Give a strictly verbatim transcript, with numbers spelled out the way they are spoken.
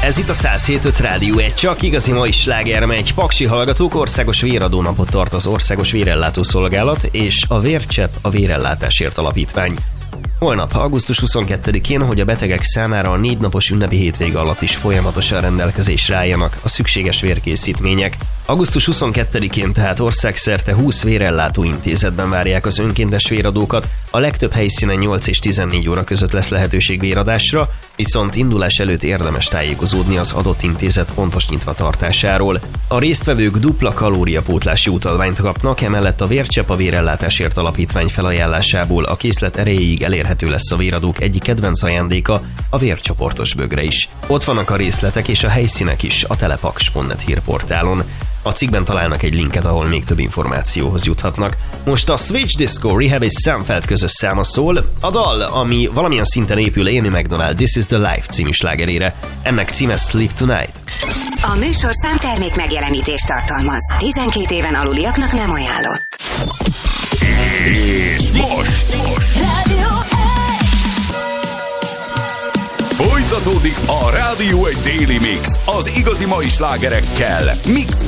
Ez itt a száz hét öt Rádió egy, csak igazi mai sláger megy. Paksi hallgatók, országos véradó napot tart az Országos Vérellátó Szolgálat és a Vércsepp a Vérellátásért Alapítvány. Holnap, augusztus huszonkettedikén, hogy a betegek számára a négy napos ünnepi hétvége alatt is folyamatosan rendelkezésre álljanak a szükséges vérkészítmények. augusztus huszonkettedikén tehát országszerte húsz vérellátó intézetben várják az önkéntes véradókat, a legtöbb helyszínen nyolc és tizennégy óra között lesz lehetőség véradásra, viszont indulás előtt érdemes tájékozódni az adott intézet pontos nyitvatartásáról. A résztvevők dupla kalóriapótlási utalványt kapnak, emellett a Vércsepp a Vérellátásért Alapítvány felajánlásából a készlet erejéig elérhető lesz a véradók egyik kedvenc ajándéka, a vércsoportos bögre is. Ott vannak a részletek és a helyszínek is a telepaks pont net hírportálon. A cikkben találnak egy linket, ahol még több információhoz juthatnak. Most a Switch Disco Rehab és Samfeld közös száma szól. A dal, ami valamilyen szinten épül Amy McDonald This is the Life című slágerére. Ennek címe Sleep Tonight. A műsor számtermék megjelenítést tartalmaz. tizenkét éven aluliaknak nem ajánlott. És most, most. Rádió egy. Folytatódik a Rádió egy Daily Mix az igazi mai slágerekkel. Mix